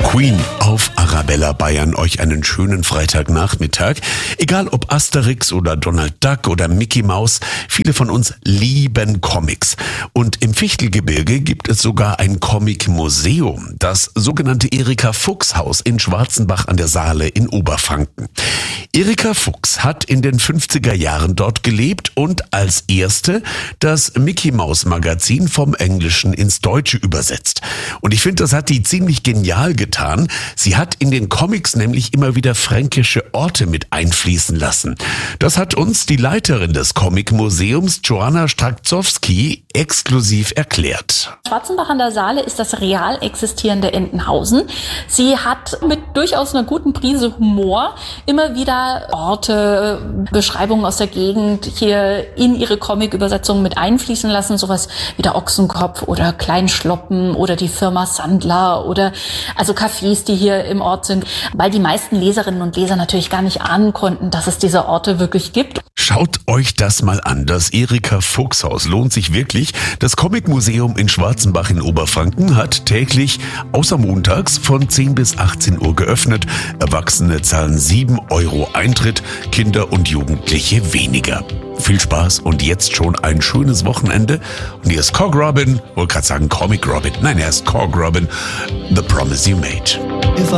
Queen auf Arabella Bayern euch einen schönen Freitagnachmittag. Egal ob Asterix oder Donald Duck oder Mickey Mouse, viele von uns lieben Comics. Und im Fichtelgebirge gibt es sogar ein Comic-Museum, das sogenannte Erika-Fuchs-Haus in Schwarzenbach an der Saale in Oberfranken. Erika Fuchs hat in den 50er Jahren dort gelebt und als erste das Mickey Mouse Magazin vom Englischen ins Deutsche übersetzt. Und ich finde, das hat die ziemlich genial getan. Sie hat in den Comics nämlich immer wieder fränkische Orte mit einfließen lassen. Das hat uns die Leiterin des Comic-Museums, Joanna Strakzowski, exklusiv erklärt. Schwarzenbach an der Saale ist das real existierende Entenhausen. Sie hat mit durchaus einer guten Prise Humor immer wieder Orte, Beschreibungen aus der Gegend hier in ihre Comic-Übersetzung mit einfließen lassen. Sowas wie der Ochsenkopf oder Kleinschloppen oder die Firma Sandler oder also Cafés, die hier im Ort sind, weil die meisten Leserinnen und Leser natürlich gar nicht ahnen konnten, dass es diese Orte wirklich gibt. Schaut euch das mal an. Das Erika-Fuchs-Haus lohnt sich wirklich. Das Comic-Museum in Schwarzenbach in Oberfranken hat täglich außer montags von 10 bis 18 Uhr geöffnet. Erwachsene zahlen 7 € Eintritt, Kinder und Jugendliche weniger. Viel Spaß und jetzt schon ein schönes Wochenende. Und hier ist Cog Robin, wollte gerade sagen Comic Robin. Nein, er ist Cog Robin. The Promise You Made.